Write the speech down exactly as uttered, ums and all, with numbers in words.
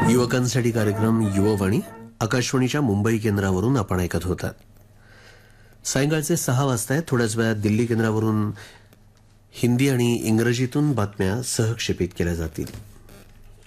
युवकांसाठी कार्यक्रम युववाणी आकाशवाणीच्या मुंबई केंद्रावरून आपण ऐकत होतात. सायंकाळचे सहा वाजता थोड्याच वेळात दिल्ली केंद्रावरून हिंदी आणि इंग्रजीतून बातम्या सहक्षेपित केल्या जातील.